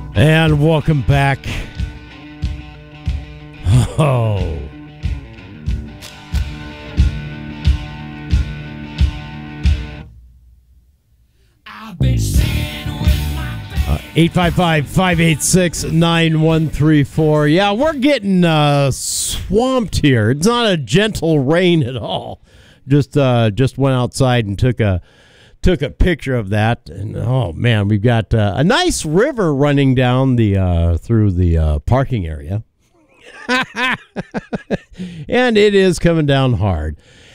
And welcome back. Oh. 855-586-9134. Yeah, we're getting swamped here. It's not a gentle rain at all. Just went outside and took a picture of that, and oh man, we've got a nice river running down the through the parking area, and it is coming down hard.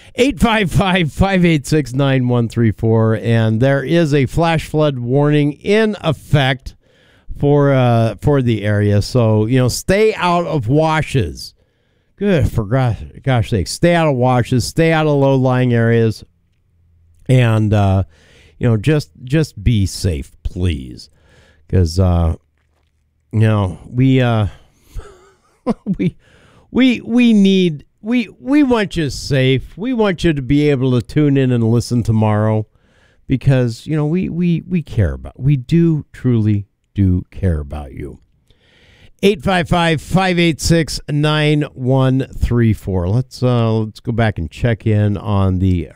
855-586-9134, and there is a flash flood warning in effect for the area. So stay out of washes. Good for gosh sake, stay out of washes, stay out of low-lying areas. And just be safe, please, because we want you safe. We want you to be able to tune in and listen tomorrow, because we care about. We truly do care about you. 855-586-9134. Let's go back and check in on the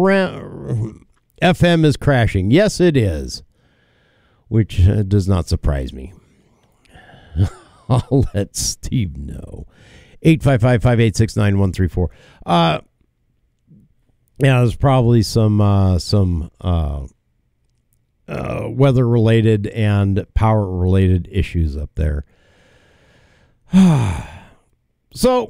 FM is crashing. Yes, it is, which does not surprise me. I'll let Steve know. 855-586-9134. Yeah, there's probably some weather-related and power-related issues up there. So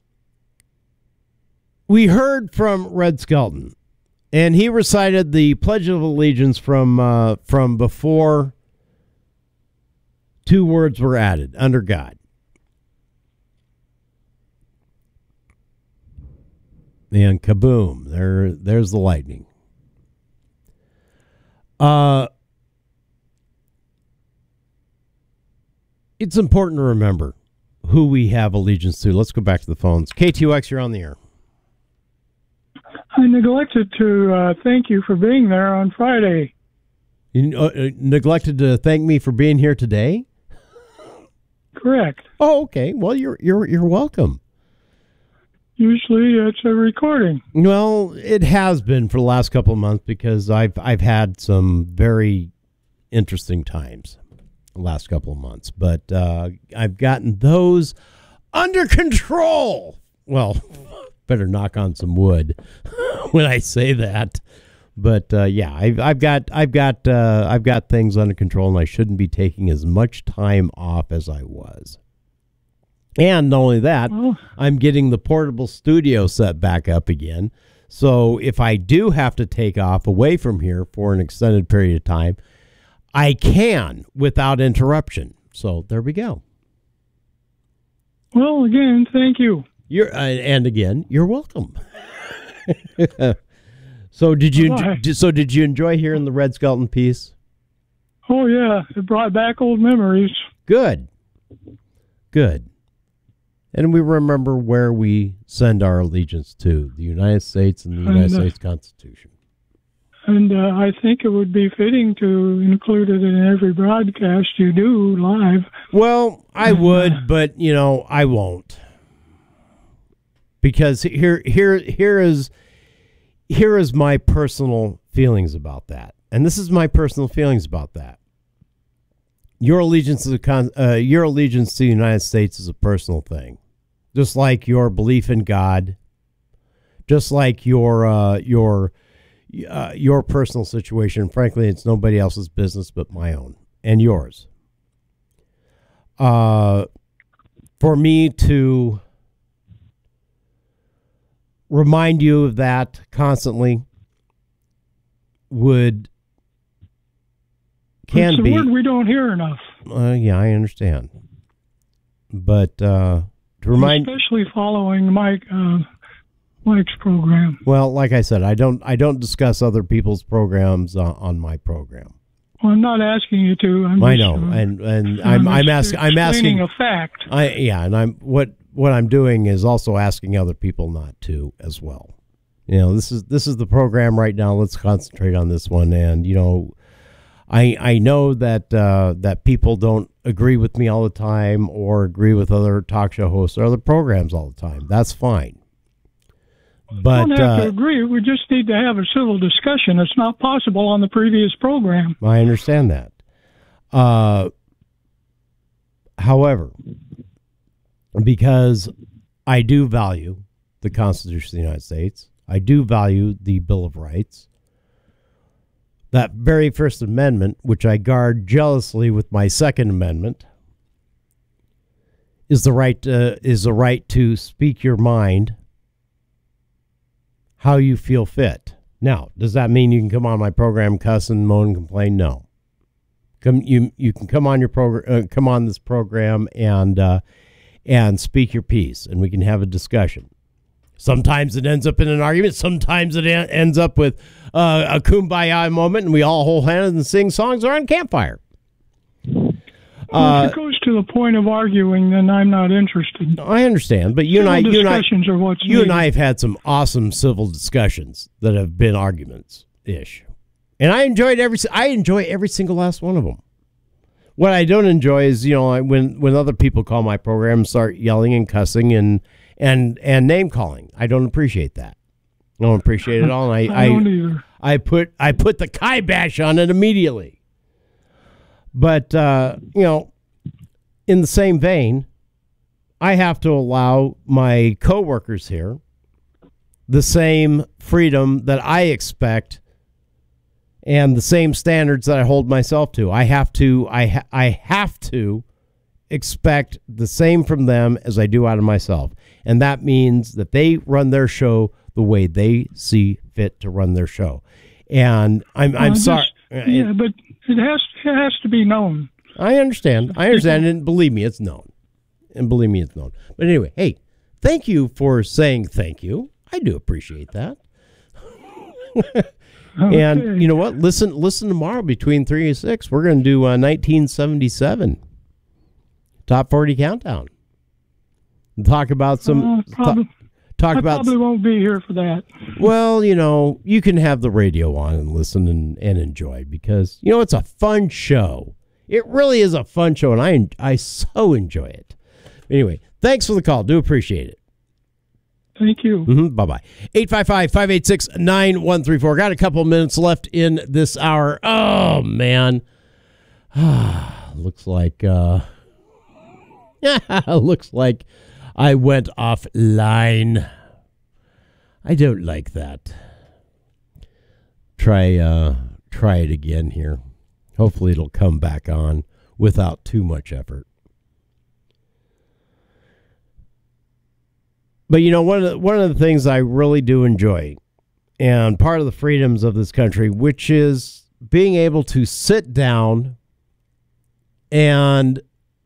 we heard from Red Skelton, and he recited the Pledge of Allegiance from before two words were added, under God. And kaboom, there's the lightning. It's important to remember who we have allegiance to. Let's go back to the phones. KTUX, you're on the air. I neglected to thank you for being there on Friday. You neglected to thank me for being here today? Correct. Oh, okay. Well, you're welcome. Usually it's a recording. Well, it has been for the last couple of months, because I've had some very interesting times the last couple of months, but I've gotten those under control. Well, better knock on some wood when I say that. But yeah, I've got things under control, and I shouldn't be taking as much time off as I was. And not only that, I'm getting the portable studio set back up again. So if I do have to take off away from here for an extended period of time, I can without interruption. So there we go. Well, again, thank you. And again, you're welcome. So did you enjoy hearing the Red Skelton piece? Oh yeah, it brought back old memories. Good. And we remember where we send our allegiance to, the United States and the United States Constitution. And I think it would be fitting to include it in every broadcast you do live. Well, I would, but, I won't. Because here is my personal feelings about that. And this is my personal feelings about that. Your allegiance to the United States is a personal thing. Just like your belief in God, just like your personal situation. Frankly, it's nobody else's business but my own and yours. For me to remind you of that constantly can it's a be. word we don't hear enough. Yeah, I understand, but to remind, especially following Mike's program. Well, like I said, I don't discuss other people's programs on my program. Well, I'm not asking you to. I know, and I'm asking a fact. And what I'm doing is also asking other people not to as well. This is the program right now. Let's concentrate on this one, and I know that that people don't agree with me all the time or agree with other talk show hosts or other programs all the time. That's fine. But we don't have to agree. We just need to have a civil discussion. It's not possible on the previous program. I understand that. However, because I do value the Constitution of the United States, I do value the Bill of Rights. That very First Amendment, which I guard jealously with my Second Amendment, is the right to speak your mind how you feel fit. Now, does that mean you can come on my program, cuss and moan and complain? No. You can come on your program, come on this program and speak your piece, and we can have a discussion. Sometimes it ends up in an argument. Sometimes it ends up with a kumbaya moment, and we all hold hands and sing songs around a campfire. If it goes to the point of arguing, then I'm not interested. I understand, but you and I have had some awesome civil discussions that have been arguments-ish, and I enjoy every single last one of them. What I don't enjoy is, when other people call my program and start yelling and cussing and name calling. I don't appreciate that. I don't appreciate it at all. And I don't either. I put the kibosh on it immediately. But in the same vein, I have to allow my coworkers here the same freedom that I expect and the same standards that I hold myself to. I have to expect the same from them as I do out of myself. And that means that they run their show the way they see fit to run their show. And I'm sorry. Yeah, but it has to be known. I understand. And believe me, it's known. But anyway, hey, thank you for saying thank you. I do appreciate that. Okay. And you know what? Listen tomorrow between 3 and 6. We're going to do 1977 Top 40 Countdown. And talk about some... I probably won't be here for that. Well, you can have the radio on and listen and enjoy, because, it's a fun show. It really is a fun show, and I so enjoy it. Anyway, thanks for the call. Do appreciate it. Thank you. Bye-bye. 855-586-9134. Got a couple minutes left in this hour. Oh, man. Looks like I went offline. I don't like that. Try it again here. Hopefully it'll come back on without too much effort. But one of the things I really do enjoy, and part of the freedoms of this country, which is being able to sit down and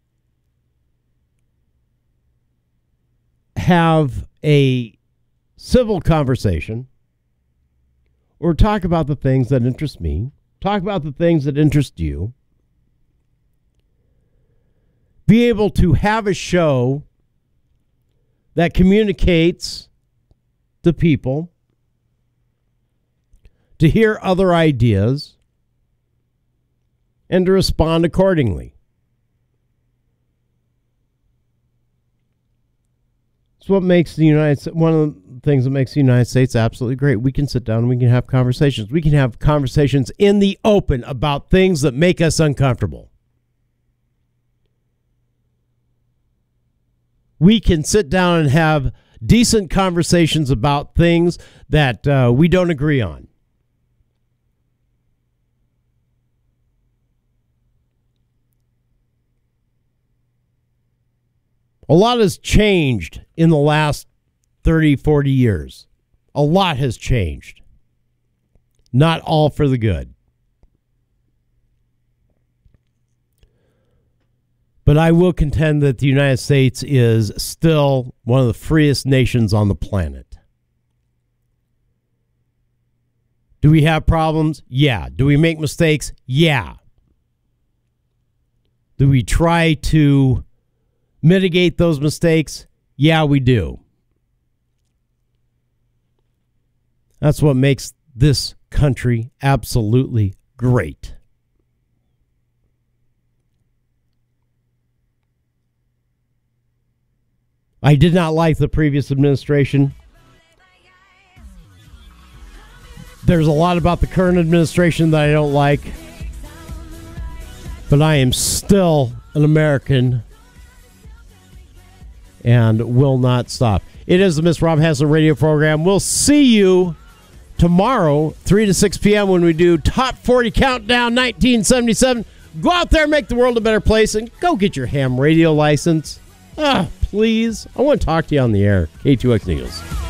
have a civil conversation or talk about the things that interest me, talk about the things that interest you, be able to have a show that communicates to people, to hear other ideas, and to respond accordingly. It's what makes the United States, one of the things that makes the United States absolutely great. We can sit down and we can have conversations. We can have conversations in the open about things that make us uncomfortable. We can sit down and have decent conversations about things that we don't agree on. A lot has changed in the last 30, 40 years. A lot has changed. Not all for the good. But I will contend that the United States is still one of the freest nations on the planet. Do we have problems? Yeah. Do we make mistakes? Yeah. Do we try to mitigate those mistakes? Yeah, we do. That's what makes this country absolutely great. I did not like the previous administration. There's a lot about the current administration that I don't like. But I am still an American and will not stop. It is the Miss Rob Haslett radio program. We'll see you tomorrow, 3 to 6 p.m. when we do Top 40 Countdown 1977. Go out there and make the world a better place, and go get your ham radio license. Please. I want to talk to you on the air. K2X News.